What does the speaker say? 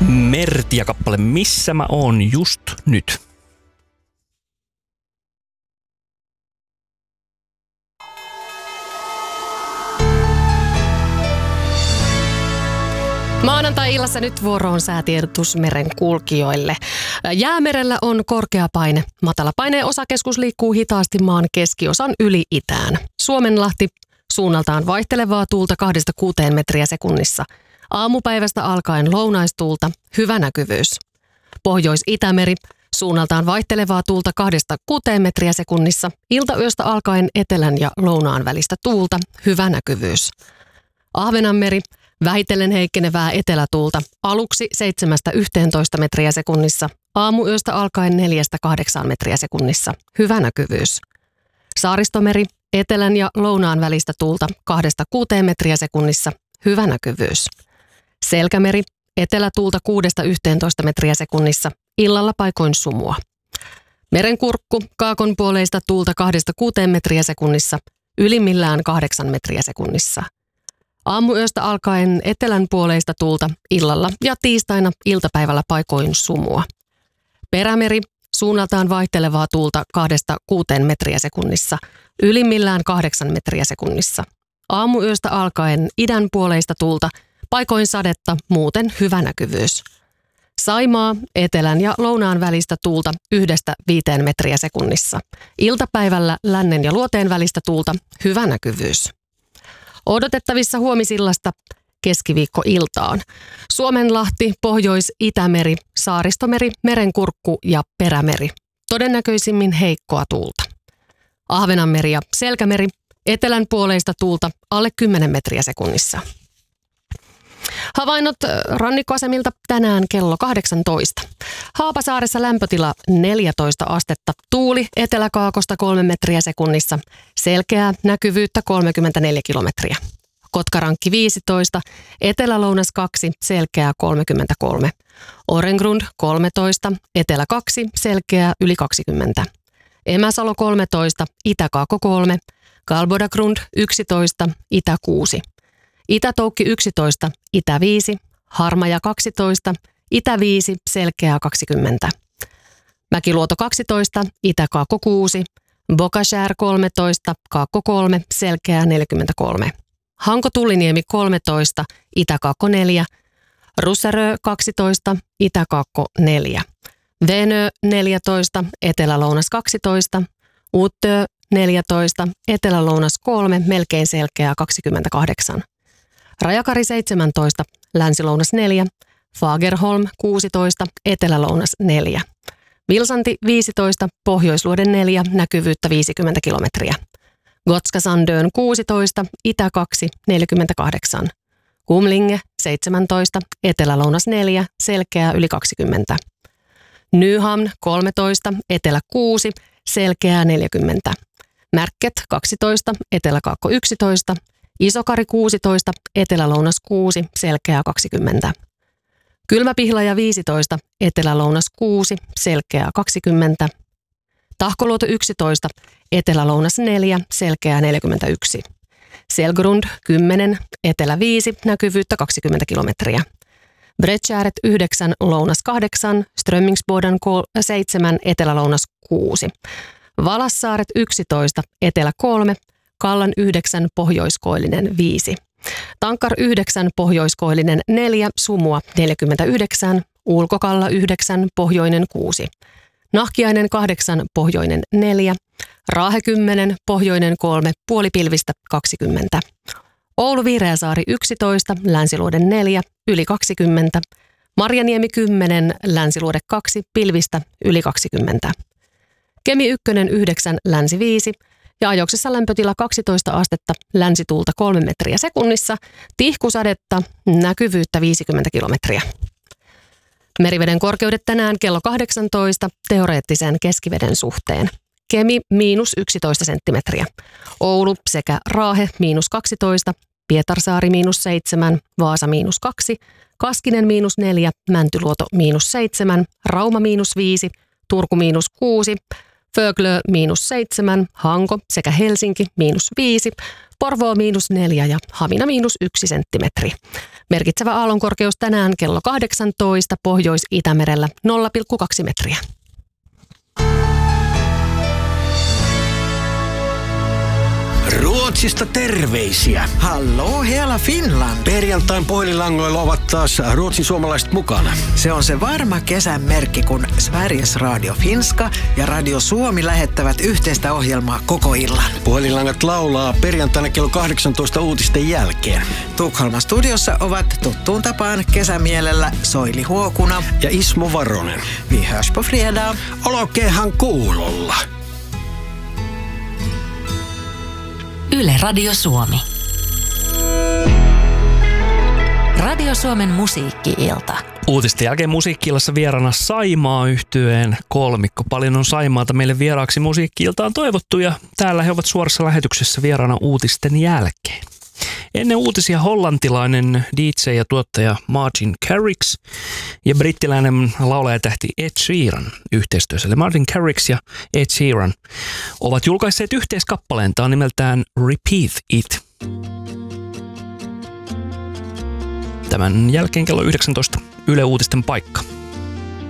Mertiä kappale Missä mä oon just nyt. Maanantai-illassa nyt vuoroon säätiedotus meren kulkijoille. Jäämerellä on korkea paine. Matala paineen osakeskus liikkuu hitaasti maan keskiosan yli itään. Suomenlahti suunnaltaan vaihtelevaa tuulta 2-6 metriä sekunnissa. Aamupäivästä alkaen lounaistuulta, hyvä näkyvyys. Pohjois-Itämeri suunnaltaan vaihtelevaa tuulta 2-6 metriä sekunnissa. Iltayöstä alkaen etelän ja lounaan välistä tuulta, hyvä näkyvyys. Ahvenanmeri vähitellen heikkenevää etelätuulta, aluksi 7-11 metriä sekunnissa, aamuyöstä alkaen 4-8 metriä sekunnissa, hyvä näkyvyys. Saaristomeri, etelän ja lounaan välistä tuulta 2-6 metriä sekunnissa, hyvä näkyvyys. Selkämeri, etelätuulta 6-11 metriä sekunnissa, illalla paikoin sumua. Merenkurkku, kaakonpuoleista tuulta 2-6 metriä sekunnissa, ylimmillään 8 metriä sekunnissa. Aamuyöstä alkaen etelän puoleista tuulta illalla ja tiistaina iltapäivällä paikoin sumua. Perämeri, suunnaltaan vaihtelevaa tuulta 2-6 metriä sekunnissa, ylimmillään 8 metriä sekunnissa. Aamuyöstä alkaen idän puoleista tuulta, paikoin sadetta, muuten hyvä näkyvyys. Saimaa, etelän ja lounaan välistä tuulta 1-5 metriä sekunnissa. Iltapäivällä lännen ja luoteen välistä tuulta, hyvä näkyvyys. Odotettavissa huomisillasta keskiviikkoiltaan. Suomenlahti, Pohjois-Itämeri, Saaristomeri, Merenkurkku ja Perämeri. Todennäköisimmin heikkoa tuulta. Ahvenanmeri ja Selkämeri, etelän puoleista tuulta alle 10 metriä sekunnissa. Havainnot rannikkoasemilta tänään kello 18. Haapasaaressa lämpötila 14 astetta, tuuli eteläkaakosta 3 metriä sekunnissa, selkeää näkyvyyttä 34 kilometriä. Kotkarankki 15, etelä-lounas 2, selkeää 33. Orengrund 13, etelä 2, selkeää yli 20. Emäsalo 13, itäkaakko 3, Galbodagrund 11, itä 6. Itä-Toukki 11, itä 5, Harmaja 12, itä 5, selkeää 20. Mäkiluoto 12, itä-Kaakko 6, Bokashär 13, Kaakko 3, selkeää 43. Hanko-Tulliniemi 13, itä-Kaakko 4, Russärö 12, itä-Kaakko 4. Venö 14, etelä-lounas 12, Uttö 14, etelä-lounas 3, melkein selkeää 28. Rajakari 17, länsi-lounas 4, Fagerholm 16, etelä-lounas 4. Vilsanti 15, pohjoisluoden 4, näkyvyyttä 50 kilometriä. Gotska-Sandön 16, itä 2, 48. Kumlinge 17, etelä-lounas 4, selkeää yli 20. Nyhamn 13, etelä 6, selkeää 40. Märket 12, etelä-Kaakko 11, Isokari 16, etelä-lounas 6, selkeää 20. Kylmäpihlaja 15, etelä-lounas 6, selkeää 20. Tahkoluoto 11, etelä-lounas 4, selkeää 41. Selgrund 10, etelä 5, näkyvyyttä 20 kilometriä. Bredtjäret 9, lounas 8, Strömmingsboden 7, etelä-lounas 6. Valassaaret 11, etelä 3, Kallan 9, pohjoiskoillinen 5. Tankkar 9, pohjoiskoillinen 4, sumua 49, Ulkokalla 9, pohjoinen 6. Nahkiainen 8, pohjoinen 4, Raahe 10, pohjoinen 3, puolipilvistä 20. Oulu Viireäsaari 11, länsiluode 4, yli 20. Marjaniemi 10, länsiluode 2, pilvistä yli 20. Kemi 1, 9, länsi 5 ja ajoksessa lämpötila 12 astetta, länsituulta 3 metriä sekunnissa, tihkusadetta, näkyvyyttä 50 kilometriä. Meriveden korkeudet tänään kello 18 teoreettisen keskiveden suhteen. Kemi -11 senttimetriä. Oulu sekä Raahe -12, Pietarsaari -7, Vaasa -2, Kaskinen -4, Mäntyluoto -7, Rauma -5, Turku -6, Föglö -7, Hanko sekä Helsinki -5, Porvoo -4 ja Hamina -1 senttimetri. Merkitsevä aallonkorkeus tänään kello 18 Pohjois-Itämerellä 0,2 metriä. Ruotsista terveisiä. Hallå hela Finland. Perjantain puhelinlangoilla ovat taas ruotsin suomalaiset mukana. Se on se varma kesän merkki, kun Sveriges Radio Finska ja Radio Suomi lähettävät yhteistä ohjelmaa koko illan. Puhelinlangat laulaa perjantaina kello 18 uutisten jälkeen. Tukholman studiossa ovat tuttuun tapaan kesämielellä Soili Huokuna ja Ismo Varonen. Vi hörs på fredag. Olkeehan kuulolla. Yle Radio Suomi. Radio Suomen musiikki-ilta. Uutisten jälkeen musiikki-illassa vieraana Saimaa-yhtyeen kolmikko. Paljon on Saimaata meille vieraaksi musiikki-iltaan toivottu ja täällä he ovat suorassa lähetyksessä vieraana uutisten jälkeen. Ennen uutisia hollantilainen DJ ja tuottaja Martin Garrix ja brittiläinen laulajatähti Ed Sheeran yhteistyössä. Eli Martin Garrix ja Ed Sheeran ovat julkaisseet yhteiskappaleen. Tämä on nimeltään Repeat It. Tämän jälkeen kello 19 Yle Uutisten paikka.